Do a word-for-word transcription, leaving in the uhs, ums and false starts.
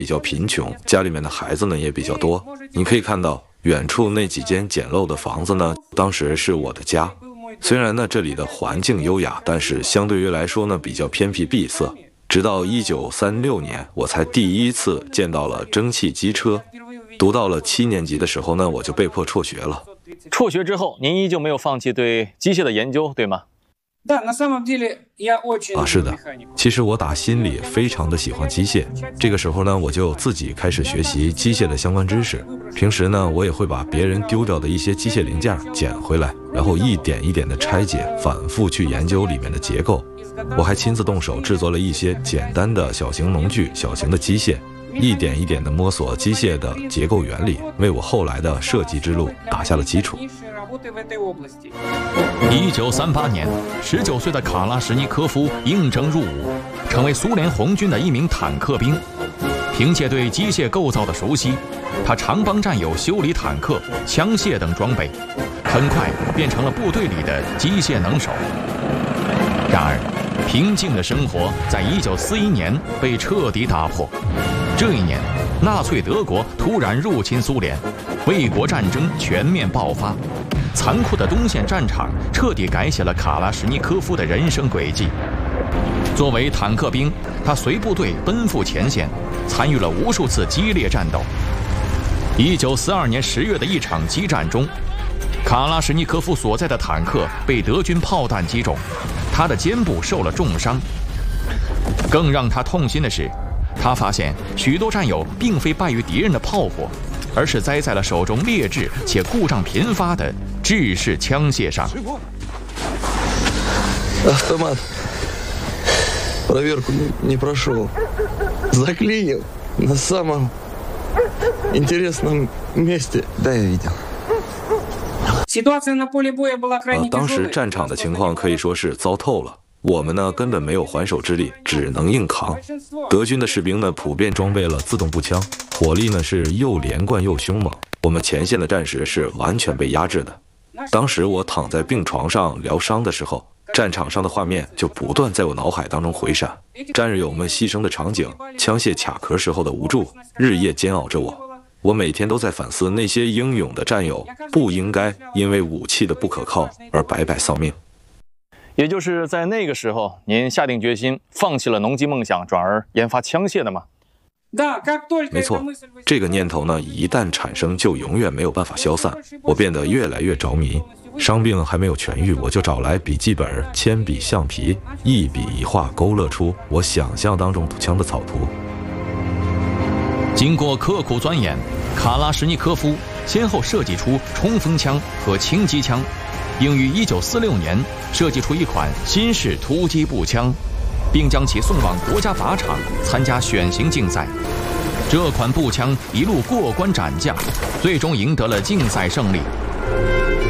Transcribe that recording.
比较贫穷，家里面的孩子呢也比较多。你可以看到远处那几间简陋的房子呢，当时是我的家。虽然呢这里的环境优雅，但是相对于来说呢比较偏僻闭塞。直到一九三六年，我才第一次见到了蒸汽机车。读到了七年级的时候呢，我就被迫辍学了。 辍学之后，您依旧没有放弃对机械的研究，对吗？ 啊，是的，其实我打心里非常的喜欢机械。这个时候呢，我就自己开始学习机械的相关知识。平时呢，我也会把别人丢掉的一些机械零件捡回来，然后一点一点的拆解，反复去研究里面的结构。我还亲自动手制作了一些简单的小型农具、小型的机械，一点一点的摸索机械的结构原理，为我后来的设计之路打下了基础。 一九三八年，十九岁的卡拉什尼科夫应征入伍，成为苏联红军的一名坦克兵。凭借对机械构造的熟悉，他常帮战友修理坦克、枪械等装备，很快变成了部队里的机械能手。然而，平静的生活在一九四一年被彻底打破。这一年，纳粹德国突然入侵苏联，卫国战争全面爆发。残酷的东线战场彻底改写了卡拉什尼科夫的人生轨迹。作为坦克兵，他随部队奔赴前线，参与了无数次激烈战斗。一九四二年十月的一场激战中，卡拉什尼科夫所在的坦克被德军炮弹击中，他的肩部受了重伤。更让他痛心的是，他发现许多战友并非败于敌人的炮火，而是栽在了手中劣质且故障频发的制式枪械上。 Автомат проверку не прошел. Заклинил на самом интересном месте. Да, я видел. 呃，当时战场的情况可以说是糟透了。我们呢根本没有还手之力，只能硬扛。德军的士兵呢普遍装备了自动步枪，火力呢是又连贯又凶猛。我们前线的战士是完全被压制的。当时我躺在病床上疗伤的时候，战场上的画面就不断在我脑海当中回闪，战友们牺牲的场景，枪械卡壳时候的无助，日夜煎熬着我。我每天都在反思，那些英勇的战友不应该因为武器的不可靠而白白丧命。 也就是在那个时候，您下定决心放弃了农机梦想，转而研发枪械的吗？ 没错，这个念头呢，一旦产生，就永远没有办法消散。我变得越来越着迷，伤病还没有痊愈，我就找来笔记本、铅笔、橡皮，一笔一画勾勒出我想象当中步枪的草图。 经过刻苦钻研，卡拉什尼科夫先后设计出冲锋枪和轻机枪，并于一九四六年设计出一款新式突击步枪，并将其送往国家靶场参加选型竞赛。这款步枪一路过关斩将，最终赢得了竞赛胜利。